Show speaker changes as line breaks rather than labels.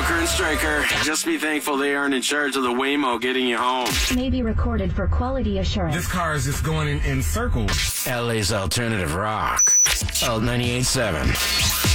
Hooker and Striker. Just be thankful they aren't in charge of the Waymo getting you home.
May be recorded for quality assurance.
This car is just going in circles.
LA's alternative rock. Alt 98.7.